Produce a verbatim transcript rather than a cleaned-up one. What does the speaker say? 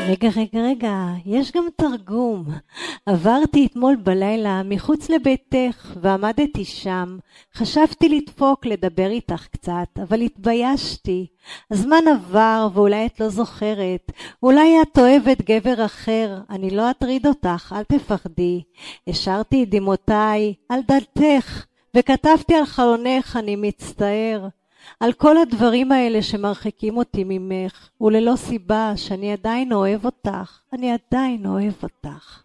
רגע, רגע, רגע, יש גם תרגום. עברתי אתמול בלילה מחוץ לביתך ועמדתי שם. חשבתי לדפוק לדבר איתך קצת, אבל התביישתי. הזמן עבר ואולי את לא זוכרת. אולי את אוהבת גבר אחר, אני לא אטריד אותך, אל תפחדי. השארתי את דמעותיי על דלתך וכתבתי על חלונך, אני מצטער. על כל הדברים האלה שמרחיקים אותי ממך, וללא סיבה שאני עדיין אוהב אותך, אני עדיין אוהב אותך.